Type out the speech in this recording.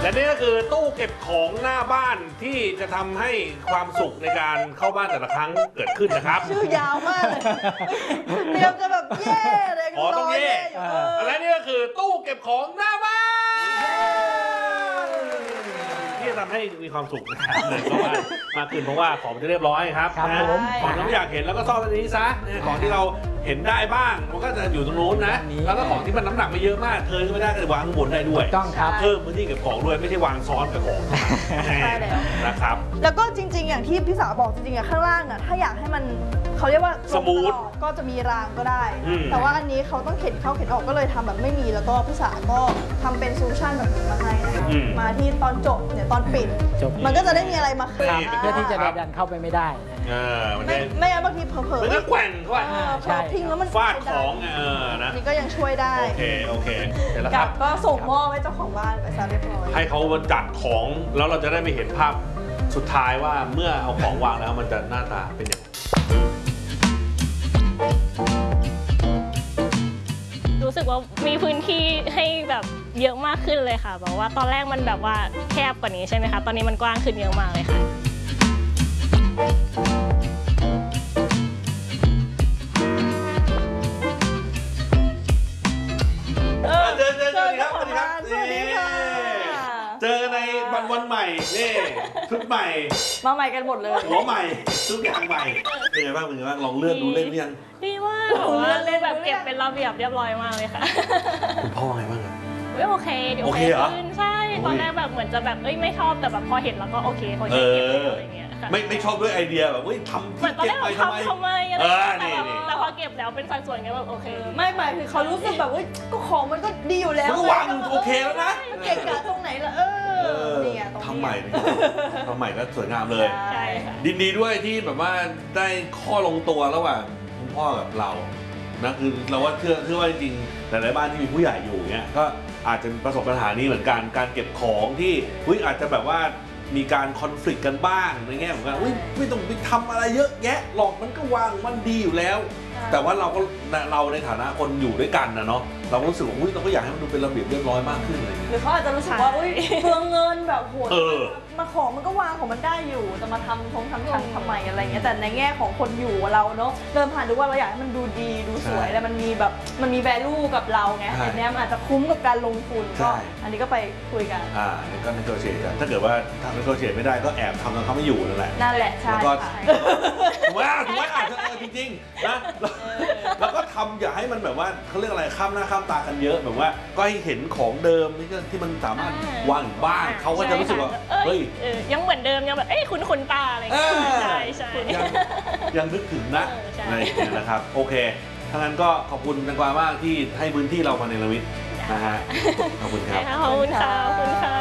และนี่ก็คือตู้เก็บของหน้าบ้านที่จะทำให้ความสุขในการเข้าบ้านแต่ละครั้งเกิดขึ้นนะครับชื่อยาวมากเลยเตรียมจะแบบเย่เลยต้องเย่และนี่ก็คือตู้เก็บของหน้าบ้านที่จะทำให้มีความสุขนะครับเลยเข้าบ้านมากขึ้นเพราะว่าของจะเรียบร้อยครับของที่อยากเห็นแล้วก็ซ่อนตรงนี้ซะของที่เราเห็นได้บ้างมันก็จะอยู่ตรงโน้นนะแล้วก็ของที่มันน้ำหนักไม่เยอะมากเธอก็ไม่ได้ก็วางข้างบนได้ด้วยต้องครับเพิ่มพื้นที่เก็บของด้วยไม่ใช่วางซ้อนกับของนะครับแล้วก็จริงๆอย่างที่พี่สาวบอกจริงๆข้างล่างอ่ะถ้าอยากให้มันเขาเรียกว่าสมูทก็จะมีรางก็ได้แต่ว่าอันนี้เขาต้องเข็นเข้าเข็นออกก็เลยทำแบบไม่มีแล้วก็พี่สาวก็ทำเป็นโซลูชันแบบนี้มาให้นะคะมาที่ตอนจบเนี่ยตอนปิดมันก็จะได้มีอะไรมาเคลมเพื่อที่จะดันเข้าไปไม่ได้ไม่งั้นบางทีเผลอมันก็แกว่งด้วยทิ้งแล้วมันฟาดของนะนี่ก็ยังช่วยได้โอเคเสร็จแล้วครับก็ส่งมอบให้เจ้าของบ้านไปซะเรียบร้อยให้เขาจัดของแล้วเราจะได้ไม่เห็นภาพสุดท้ายว่าเมื่อเอาของวางแล้วมันจะหน้าตาเป็นยังไงรู้สึกว่ามีพื้นที่ให้แบบเยอะมากขึ้นเลยค่ะแบบว่าตอนแรกมันแบบว่าแคบกว่านี้ใช่ไหมคะตอนนี้มันกว้างขึ้นเยอะมากเลยค่ะเจอในวันใหม่นี่ชุดใหม่มาใหม่กันหมดเลยหัวใหม่ทุกอย่างใหม่เป็นไงบ้างลองเลื่อนดูเล่นหรือยังดีมากเล่นแบบเก็บเป็นระเบียบเรียบร้อยมากเลยค่ะคุณพ่อไงบ้างโอเคโอเคขึ้นใช่ตอนแรกแบบเหมือนจะแบบไม่ชอบแต่แบบพอเห็นแล้วก็โอเคพอเก็บอะไรเงี้ยไม่ชอบด้วยไอเดียแบบทำเหมือนตอนแรกทำไมอะไรแต่พอเก็บแล้วเป็นสัดส่วนไงแบบโอเคไม่หมายคือเขารู้สึกแบบว่าก็ของมันก็ดีอยู่แล้วมันก็วางโอเคแล้วนะเก่งกาตรงไหนล่ะเนี่ยทำใหม่ก็สวยงามเลยดีด้วยที่แบบว่าได้ข้อลงตัวระหว่างคุณพ่อกับเรานะคือเราว่าเชื่อว่าจริงๆหลายๆบ้านที่มีผู้ใหญ่อยู่เนี้ยก็อาจจะประสบปัญหานี้เหมือนกันการเก็บของที่อาจจะแบบว่ามีการคอนฟ lict กันบ้างในแง่ของการไม่ต้องไปทำอะไรเยอะแยะหรอกมันก็วางมันดีอยู่แล้วแต่ว่าเราในฐานะคนอยู่ด้วยกันนะเนาะเราก็รู้สึกว่าเราก็อยากให้มันดูเป็นระเบียบเรียบร้อยมากขึ้นอะไรเงี้ยหรือเขาอาจจะรู้สึกว่าเปลืองเงินแบบโหดมาของมันก็วางของมันได้อยู่จะมาทำทำไมอะไรเงี้ยแต่ในแง่ของคนอยู่เราเนาะเดินผ่านดูว่าเราอยากให้มันดูดีดูสวยแล้วมันมีแบบมันมี value กับเราไงอันนี้มันอาจจะคุ้มกับการลงทุนก็อันนี้ก็ไปคุยกันนี่ก็negotiateกันถ้าเกิดว่าทำnegotiateไม่ได้ก็แอบทำแล้วเขาไม่อยู่นั่นแหละใช่แล้วก็ถูกไหมอาจจะจริงๆนะแล้วก็ทำอย่าให้มันแบบว่าเขาเรียกอะไรข้ามหน้าข้ามตากันเยอะแบบว่าก็ให้เห็นของเดิมที่มันสามารถวางอยู่บ้านเขาก็จะรู้สึกว่าเฮ้ยยังเหมือนเดิมยังแบบคุ้นตาอะไรใช่ยังนึกถึงนะอะไรอย่างเงี้ยนะครับโอเคถ้างั้นก็ขอบคุณแตงกวามากที่ให้พื้นที่เรามาในละมิตนะฮะขอบคุณครับขอบคุณค่ะ